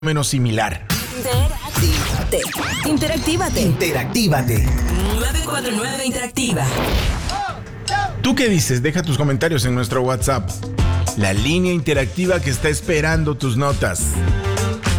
menos similar. Interactívate. 949 Interactiva. ¿Tú qué dices? Deja tus comentarios en nuestro WhatsApp. La línea interactiva que está esperando tus notas.